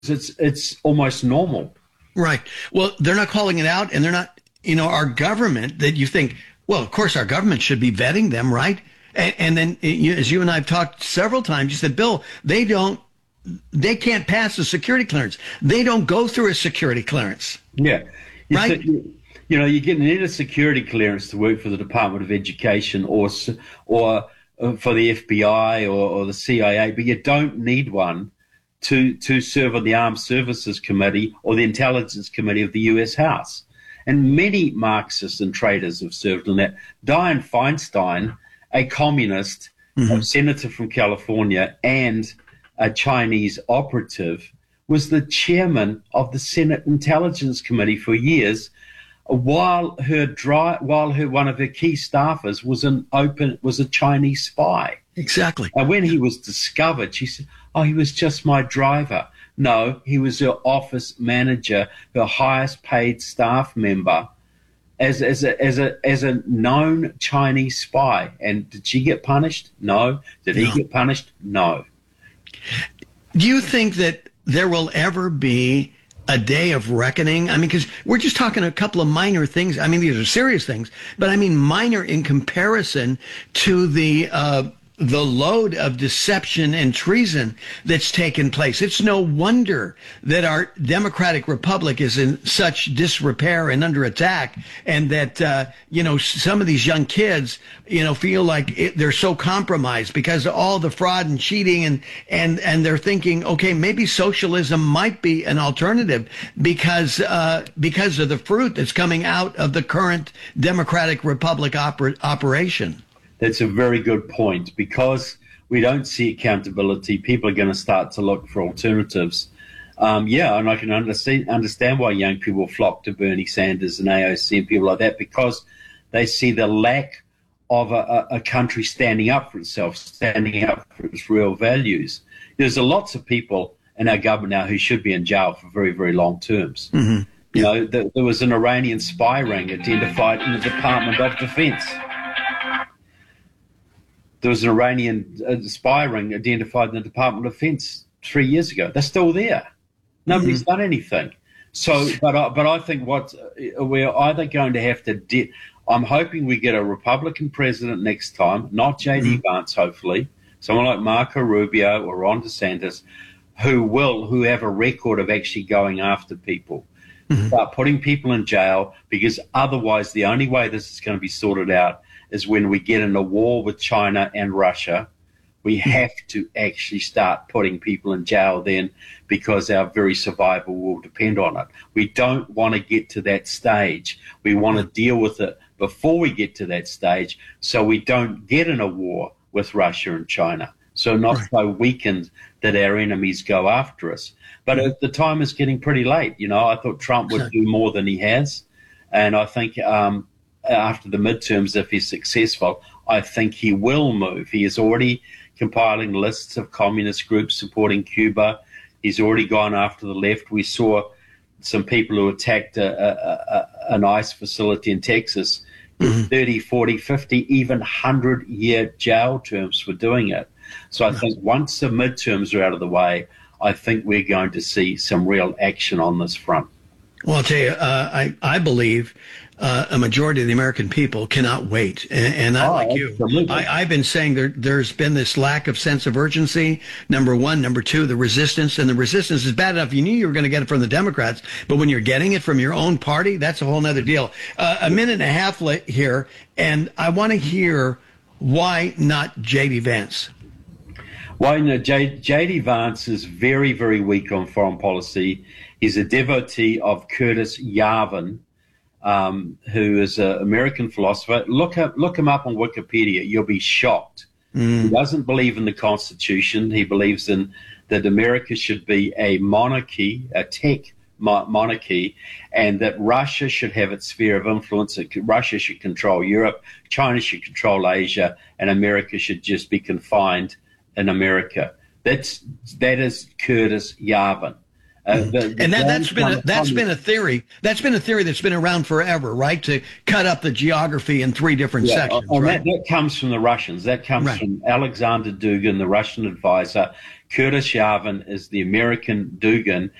it's almost normal. Right. Well, they're not calling it out, and they're not, our government that you think, well, of course, our government should be vetting them, right? And then, as you and I have talked several times, you said, Bill, they can't pass a security clearance. They don't go through a security clearance. Yeah. Right. You need a security clearance to work for the Department of Education or for the FBI or the CIA, but you don't need one to serve on the Armed Services Committee or the Intelligence Committee of the U.S. House. And many Marxists and traitors have served on that. Dianne Feinstein, a communist, a senator from California, and a Chinese operative, was the chairman of the Senate Intelligence Committee for years, while one of her key staffers was a Chinese spy. Exactly. And when he was discovered, she said, "Oh, he was just my driver." No, he was her office manager, her highest paid staff member, as a known Chinese spy. And did she get punished? No. Did he get punished? No. Do you think that there will ever be a day of reckoning? I mean, because we're just talking a couple of minor things. I mean, these are serious things, but I mean minor in comparison to the load of deception and treason that's taken place. It's no wonder that our democratic republic is in such disrepair and under attack, and that some of these young kids feel like they're so compromised because of all the fraud and cheating, and they're thinking, okay, maybe socialism might be an alternative because of the fruit that's coming out of the current democratic republic operation. That's a very good point. Because we don't see accountability, people are going to start to look for alternatives. And I can understand why young people flock to Bernie Sanders and AOC and people like that, because they see the lack of a country standing up for itself, standing up for its real values. There's lots of people in our government now who should be in jail for very, very long terms. Mm-hmm. There was an Iranian spy ring identified in the Department of Defense. There was an Iranian spy ring identified in the Department of Defense 3 years ago. They're still there. Nobody's done anything. So, but I think we're either going to have to. I'm hoping we get a Republican president next time, not J.D. Vance, hopefully, someone like Marco Rubio or Ron DeSantis, who have a record of actually going after people, start putting people in jail, because otherwise the only way this is going to be sorted out is when we get in a war with China and Russia. We have to actually start putting people in jail then, because our very survival will depend on it. We don't want to get to that stage. We want to deal with it before we get to that stage, so we don't get in a war with Russia and China. So not so weakened that our enemies go after us. But the time is getting pretty late. I thought Trump would do more than he has. And I think after the midterms, if he's successful, I think he will move. He is already compiling lists of communist groups supporting Cuba. He's already gone after the left. We saw some people who attacked an ICE facility in Texas, 30, 40, 50, even 100-year jail terms for doing it. So I think once the midterms are out of the way, I think we're going to see some real action on this front. Well, I'll tell you, I believe a majority of the American people cannot wait. And I, like you, I've been saying there's been this lack of sense of urgency, number one. Number two, the resistance. And the resistance is bad enough. You knew you were going to get it from the Democrats. But when you're getting it from your own party, that's a whole other deal. A minute and a half here, and I want to hear why not J.D. Vance. Well, J.D. Vance is very, very weak on foreign policy. He's a devotee of Curtis Yarvin, who is an American philosopher. Look him up on Wikipedia. You'll be shocked. He doesn't believe in the Constitution. He believes that America should be a monarchy, a tech monarchy, and that Russia should have its sphere of influence. Russia should control Europe, China should control Asia, and America should just be confined in America. That is Curtis Yarvin. And that's been a theory. That's been a theory that's been around forever, right? To cut up the geography in three different sections. And right? that comes from the Russians. That comes from Alexander Dugin, the Russian advisor. Curtis Yarvin is the American Dugin.